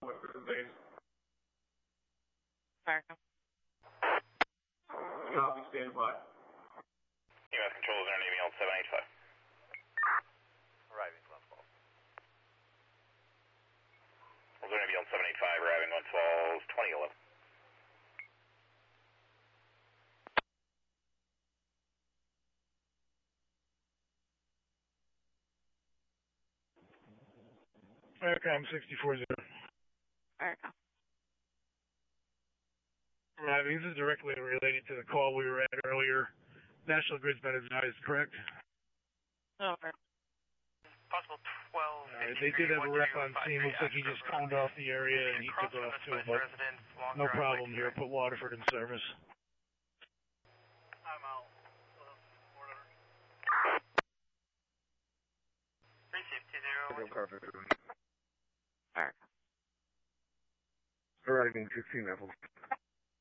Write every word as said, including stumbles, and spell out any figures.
America. Copy, stand by. E M S control is underneath me on seven eight five. Arriving one twelve. We're going to be on seven eight five, arriving one twelve, twenty eleven. Aircom sixty-four zero. America. Right, this is directly related to the call we were at earlier. National Grid's been advised, correct? Over. Possible twelve. Uh, they did have a rep on scene. Looks like he just coned off the area and he took off too, but no problem here. Put Waterford in service. I'm out. three safety zero. America. Arriving sixteen levels.